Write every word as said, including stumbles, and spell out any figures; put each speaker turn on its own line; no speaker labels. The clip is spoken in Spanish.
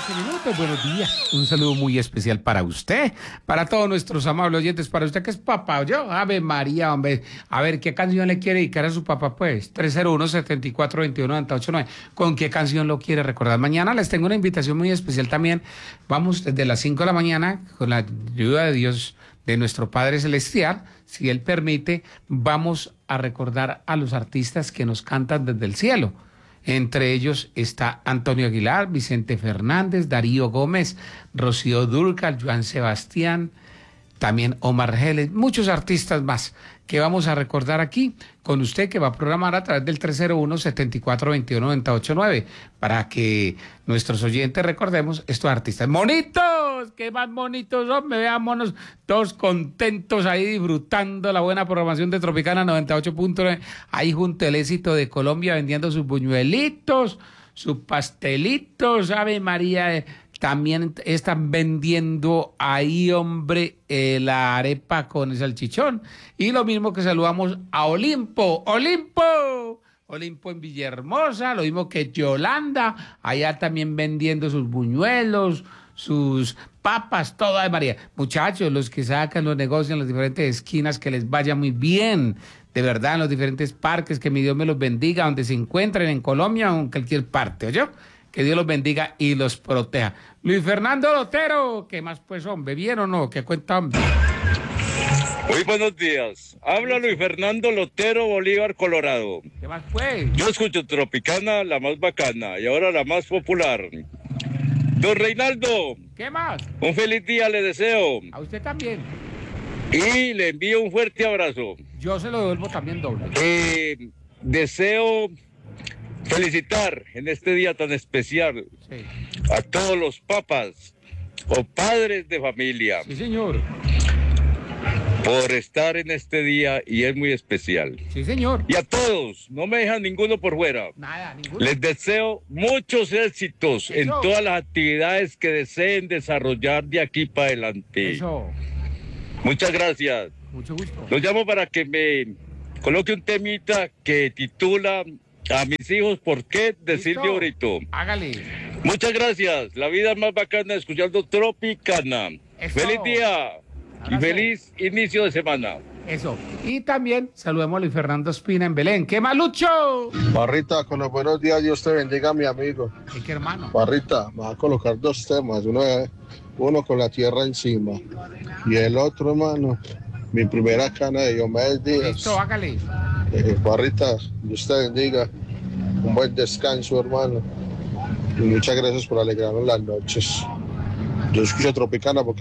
quince minutos, buenos días. Un saludo muy especial para usted, para todos nuestros amables oyentes, para usted que es papá, yo, Ave María, hombre. A ver, ¿qué canción le quiere dedicar a su papá, pues? tres cero uno, siete cuatro, dos uno, nueve ocho nueve. ¿Con qué canción lo quiere recordar? Mañana les tengo una invitación muy especial también. Vamos desde las cinco de la mañana, con la ayuda de Dios, de nuestro Padre Celestial, si Él permite, vamos a recordar a los artistas que nos cantan desde el cielo. Entre ellos está Antonio Aguilar, Vicente Fernández, Darío Gómez, Rocío Dúrcal, Joan Sebastián, también Omar Geles, muchos artistas más que vamos a recordar aquí con usted, que va a programar a través del tres cero uno, siete cuatro, dos uno, nueve ocho nueve, para que nuestros oyentes recordemos estos artistas. ¡Monitos! ¡Qué más bonitos son! Me veámonos todos contentos ahí disfrutando la buena programación de Tropicana noventa y ocho punto nueve, ahí junto al éxito de Colombia, vendiendo sus buñuelitos, sus pastelitos, Ave María. También están vendiendo ahí, hombre, eh, la arepa con el salchichón. Y lo mismo que saludamos a Olimpo. ¡Olimpo! Olimpo en Villahermosa, lo mismo que Yolanda, allá también vendiendo sus buñuelos, sus papas, todo de María. Muchachos, los que sacan los negocios en las diferentes esquinas, que les vaya muy bien. De verdad, en los diferentes parques, que mi Dios me los bendiga, donde se encuentren, en Colombia o en cualquier parte, ¿oyó? Que Dios los bendiga y los proteja. Luis Fernando Lotero, ¿qué más pues, hombre? ¿Bien o no? ¿Qué cuenta, hombre?
Muy buenos días. Habla Luis Fernando Lotero, Bolívar, Colorado.
¿Qué más pues?
Yo escucho Tropicana, la más bacana, y ahora la más popular. Don Reinaldo.
¿Qué más?
Un feliz día le deseo.
A usted también.
Y le envío un fuerte abrazo.
Yo se lo devuelvo también doble.
Eh, deseo felicitar en este día tan especial
Sí.
a todos los papas o padres de familia
Sí, señor.
por estar en este día y es muy especial.
Sí, señor.
Y a todos, no me dejan ninguno por fuera.
Nada, ninguno.
Les deseo muchos éxitos en
Eso.
todas las actividades que deseen desarrollar de aquí para adelante.
Eso.
Muchas gracias.
Mucho gusto.
Los llamo para que me coloque un temita que titula A mis hijos, ¿por qué? De
¿Listo?
Silvio Brito.
Hágale.
Muchas gracias. La vida es más bacana escuchando Tropicana.
Eso.
Feliz día y
Abrazo.
feliz inicio de semana.
Eso. Y también saludemos a Luis Fernando Espina en Belén. ¡Qué malucho!
Barrita, con los buenos días, Dios te bendiga, mi amigo.
¿Y qué hermano?
Barrita, me va a colocar dos temas, uno, uno con la tierra encima y el otro, hermano, mi primera cana de Diomedes Díaz.
Listo, hágale.
Eh, Barrita, Dios te bendiga, un buen descanso, hermano, y muchas gracias por alegrarnos las noches. Yo escucho Tropicana porque